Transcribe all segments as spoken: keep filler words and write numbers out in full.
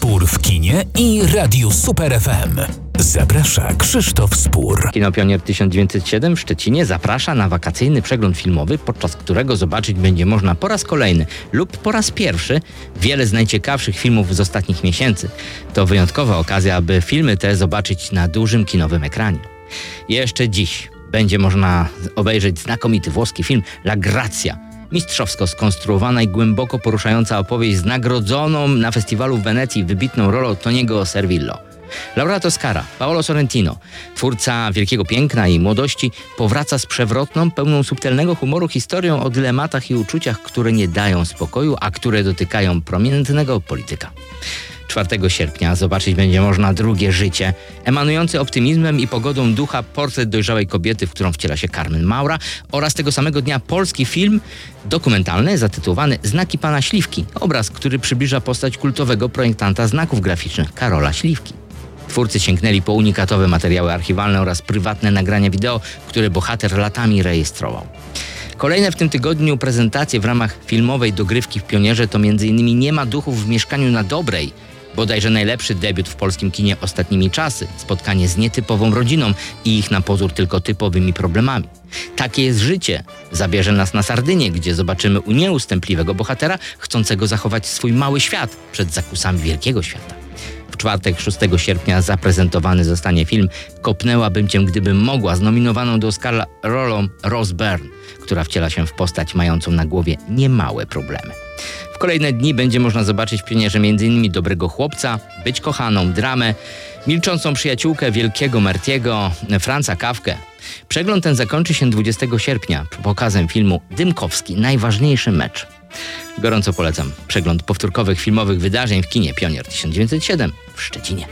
Spór w kinie i Radiu Super F M. Zaprasza Krzysztof Spór. Kino Pionier tysiąc dziewięćset siedem w Szczecinie zaprasza na wakacyjny przegląd filmowy, podczas którego zobaczyć będzie można po raz kolejny lub po raz pierwszy wiele z najciekawszych filmów z ostatnich miesięcy. To wyjątkowa okazja, aby filmy te zobaczyć na dużym kinowym ekranie. Jeszcze dziś będzie można obejrzeć znakomity włoski film La Grazia. Mistrzowsko skonstruowana i głęboko poruszająca opowieść z nagrodzoną na festiwalu w Wenecji wybitną rolą Toniego Servillo. Laureat Oscara Paolo Sorrentino, twórca Wielkiego Piękna i Młodości, powraca z przewrotną, pełną subtelnego humoru historią o dylematach i uczuciach, które nie dają spokoju, a które dotykają prominentnego polityka. czwartego sierpnia zobaczyć będzie można Drugie życie, emanujący optymizmem i pogodą ducha portret dojrzałej kobiety, w którą wciela się Carmen Maura, oraz tego samego dnia polski film dokumentalny zatytułowany Znaki pana Śliwki, obraz, który przybliża postać kultowego projektanta znaków graficznych Karola Śliwki. Twórcy sięgnęli po unikatowe materiały archiwalne oraz prywatne nagrania wideo, które bohater latami rejestrował. Kolejne w tym tygodniu prezentacje w ramach filmowej dogrywki w Pionierze to między innymi Nie ma duchów w mieszkaniu na Dobrej, bodajże najlepszy debiut w polskim kinie ostatnimi czasy, spotkanie z nietypową rodziną i ich na pozór tylko typowymi problemami. Takie jest życie zabierze nas na Sardynię, gdzie zobaczymy nieustępliwego bohatera chcącego zachować swój mały świat przed zakusami wielkiego świata. W czwartek, szóstego sierpnia zaprezentowany zostanie film Kopnęłabym cię, gdybym mogła, z nominowaną do Oscara rolą Rose Byrne, która wciela się w postać mającą na głowie niemałe problemy. W kolejne dni będzie można zobaczyć w Pionierze m.in. Dobrego chłopca, Być kochaną, dramę, Milczącą przyjaciółkę Wielkiego Martiego, Franza Kafkę. Przegląd ten zakończy się dwudziestego sierpnia pokazem filmu Dymkowski, najważniejszy mecz. Gorąco polecam przegląd powtórkowych filmowych wydarzeń w kinie Pionier tysiąc dziewięćset siedem w Szczecinie.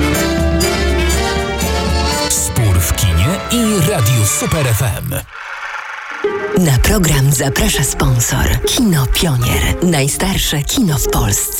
Spór w kinie i Radiu Super F M. Na program zaprasza sponsor. Kino Pionier. Najstarsze kino w Polsce.